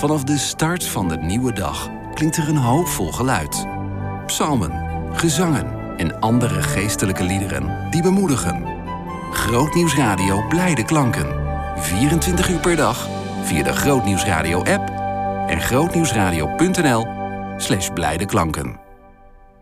Vanaf de start van de nieuwe dag klinkt er een hoopvol geluid. Psalmen, gezangen en andere geestelijke liederen die bemoedigen. Grootnieuwsradio blijde klanken. 24 uur per dag via de Grootnieuwsradio app en grootnieuwsradio.nl/blijde klanken.